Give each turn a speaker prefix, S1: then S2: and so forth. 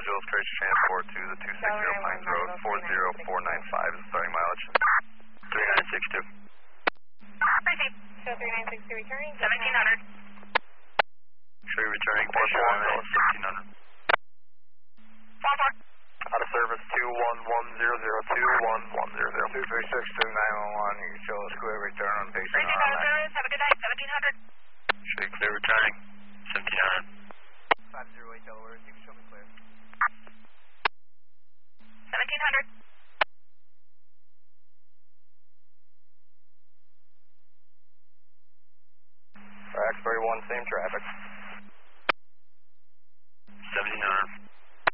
S1: Angeles, Courage Transport to the 260 Pines Road, 40495 is the starting mileage. 3962.
S2: Received. Show 3962 returning. 1700.
S1: Show you returning, patient 1700.
S2: 44.
S1: Out of service 21100, 21100.
S3: 2362 911, you can show us clear return on patient
S2: Received out of service. Have a good night. 1700.
S1: Show you clear returning, 1700.
S3: 508 Delaware, you can show me clear.
S2: 1700.
S1: X31, same traffic.